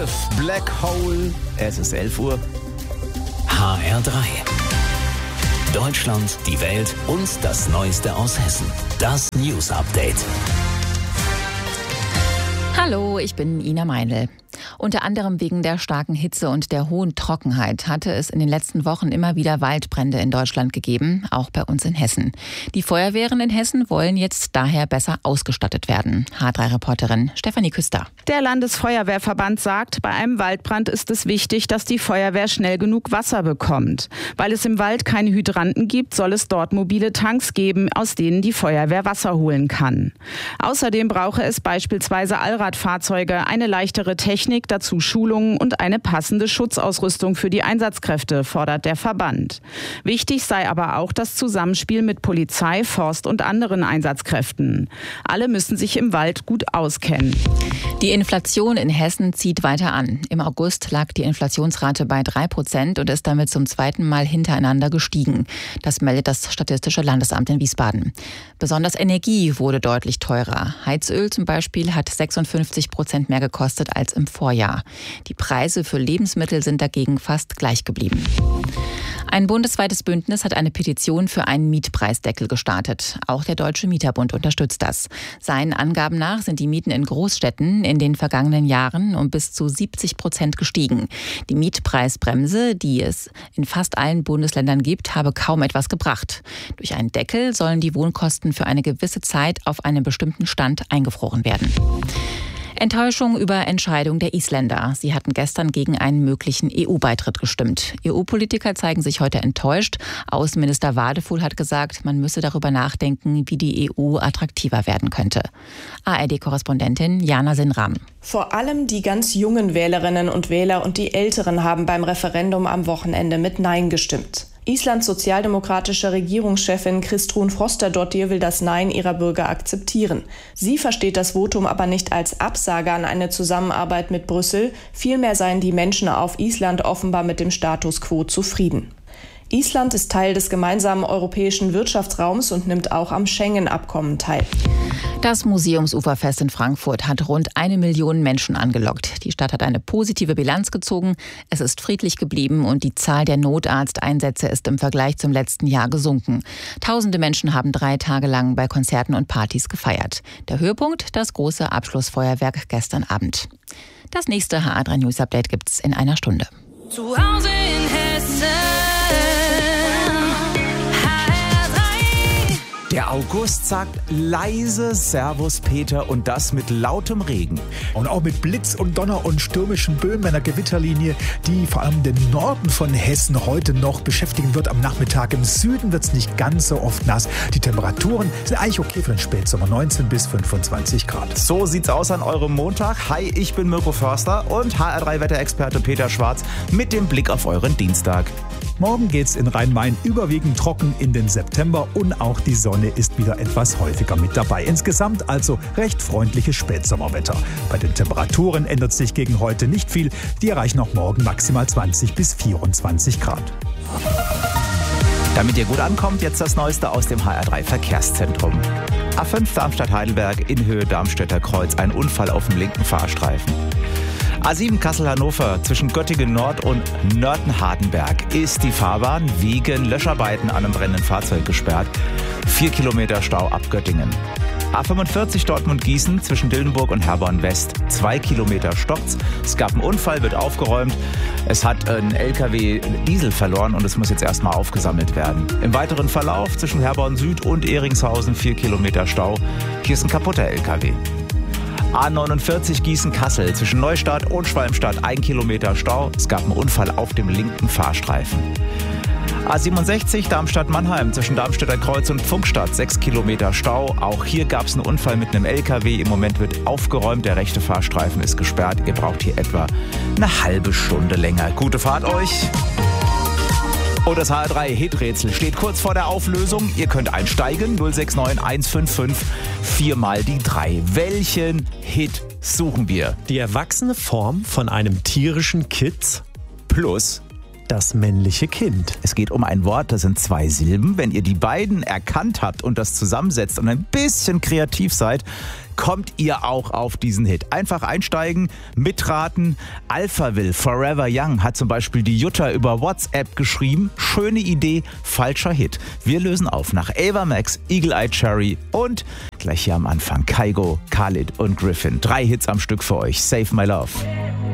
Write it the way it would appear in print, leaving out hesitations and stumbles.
Smith, Black Hole. Es ist 11 Uhr. HR3. Deutschland, die Welt und das Neueste aus Hessen. Das News Update. Hallo, ich bin Ina Meinl. Unter anderem wegen der starken Hitze und der hohen Trockenheit hatte es in den letzten Wochen immer wieder Waldbrände in Deutschland gegeben, auch bei uns in Hessen. Die Feuerwehren in Hessen wollen jetzt daher besser ausgestattet werden. H3-Reporterin Stefanie Küster. Der Landesfeuerwehrverband sagt, bei einem Waldbrand ist es wichtig, dass die Feuerwehr schnell genug Wasser bekommt. Weil es im Wald keine Hydranten gibt, soll es dort mobile Tanks geben, aus denen die Feuerwehr Wasser holen kann. Außerdem brauche es beispielsweise Allradfahrzeuge, eine leichtere Technik, dazu Schulungen und eine passende Schutzausrüstung für die Einsatzkräfte, fordert der Verband. Wichtig sei aber auch das Zusammenspiel mit Polizei, Forst und anderen Einsatzkräften. Alle müssen sich im Wald gut auskennen. Die Inflation in Hessen zieht weiter an. Im August lag die Inflationsrate bei 3% und ist damit zum zweiten Mal hintereinander gestiegen. Das meldet das Statistische Landesamt in Wiesbaden. Besonders Energie wurde deutlich teurer. Heizöl zum Beispiel hat 56% mehr gekostet als im Vorjahr. Die Preise für Lebensmittel sind dagegen fast gleich geblieben. Ein bundesweites Bündnis hat eine Petition für einen Mietpreisdeckel gestartet. Auch der Deutsche Mieterbund unterstützt das. Seinen Angaben nach sind die Mieten in Großstädten in den vergangenen Jahren um bis zu 70% gestiegen. Die Mietpreisbremse, die es in fast allen Bundesländern gibt, habe kaum etwas gebracht. Durch einen Deckel sollen die Wohnkosten für eine gewisse Zeit auf einem bestimmten Stand eingefroren werden. Enttäuschung über Entscheidung der Isländer. Sie hatten gestern gegen einen möglichen EU-Beitritt gestimmt. EU-Politiker zeigen sich heute enttäuscht. Außenminister Wadefuhl hat gesagt, man müsse darüber nachdenken, wie die EU attraktiver werden könnte. ARD-Korrespondentin Jana Sinram. Vor allem die ganz jungen Wählerinnen und Wähler und die Älteren haben beim Referendum am Wochenende mit Nein gestimmt. Islands sozialdemokratische Regierungschefin Kristrún Frostadóttir will das Nein ihrer Bürger akzeptieren. Sie versteht das Votum aber nicht als Absage an eine Zusammenarbeit mit Brüssel. Vielmehr seien die Menschen auf Island offenbar mit dem Status quo zufrieden. Island ist Teil des gemeinsamen europäischen Wirtschaftsraums und nimmt auch am Schengen-Abkommen teil. Das Museumsuferfest in Frankfurt hat rund 1 Million Menschen angelockt. Die Stadt hat eine positive Bilanz gezogen. Es ist friedlich geblieben und die Zahl der Notarzteinsätze ist im Vergleich zum letzten Jahr gesunken. Tausende Menschen haben 3 Tage lang bei Konzerten und Partys gefeiert. Der Höhepunkt, das große Abschlussfeuerwerk gestern Abend. Das nächste HR3 News Update gibt's in einer Stunde. Zu Hause in Hessen. Der August sagt leise Servus Peter und das mit lautem Regen. Und auch mit Blitz und Donner und stürmischen Böen einer Gewitterlinie, die vor allem den Norden von Hessen heute noch beschäftigen wird. Am Nachmittag im Süden wird es nicht ganz so oft nass. Die Temperaturen sind eigentlich okay für den Spätsommer, 19 bis 25 Grad. So sieht's aus an eurem Montag. Hi, ich bin Mirko Förster und HR3-Wetterexperte Peter Schwarz mit dem Blick auf euren Dienstag. Morgen geht's in Rhein-Main überwiegend trocken in den September und auch die Sonne ist wieder etwas häufiger mit dabei. Insgesamt also recht freundliches Spätsommerwetter. Bei den Temperaturen ändert sich gegen heute nicht viel. Die erreichen auch morgen maximal 20 bis 24 Grad. Damit ihr gut ankommt, jetzt das Neueste aus dem HR3 Verkehrszentrum. A5 Darmstadt-Heidelberg in Höhe Darmstädter Kreuz. Ein Unfall auf dem linken Fahrstreifen. A7 Kassel-Hannover zwischen Göttingen Nord und Nörten-Hardenberg ist die Fahrbahn wegen Löscharbeiten an einem brennenden Fahrzeug gesperrt. 4 Kilometer Stau ab Göttingen. A45 Dortmund-Gießen zwischen Dillenburg und Herborn West. 2 Kilometer stockt's. Es gab einen Unfall, wird aufgeräumt. Es hat ein LKW Diesel verloren und es muss jetzt erstmal aufgesammelt werden. Im weiteren Verlauf zwischen Herborn Süd und Ehringshausen 4 Kilometer Stau. Hier ist ein kaputter LKW. A49 Gießen-Kassel zwischen Neustadt und Schwalmstadt 1 Kilometer Stau. Es gab einen Unfall auf dem linken Fahrstreifen. A67 Darmstadt-Mannheim zwischen Darmstädter Kreuz und Pfunkstadt 6 Kilometer Stau. Auch hier gab es einen Unfall mit einem LKW. Im Moment wird aufgeräumt. Der rechte Fahrstreifen ist gesperrt. Ihr braucht hier etwa eine halbe Stunde länger. Gute Fahrt euch! Und das HR3-Hit-Rätsel steht kurz vor der Auflösung. Ihr könnt einsteigen. 069 155 4 mal die 3. Welchen Hit suchen wir? Die erwachsene Form von einem tierischen Kitz Plus Das männliche Kind. Es geht um ein Wort, das sind 2 Silben. Wenn ihr die beiden erkannt habt und das zusammensetzt und ein bisschen kreativ seid, kommt ihr auch auf diesen Hit. Einfach einsteigen, mitraten. Alphaville, Forever Young hat zum Beispiel die Jutta über WhatsApp geschrieben. Schöne Idee, falscher Hit. Wir lösen auf nach Ava Max, Eagle Eye Cherry und gleich hier am Anfang Kygo, Khalid und Griffin. 3 Hits am Stück für euch. Save My Love.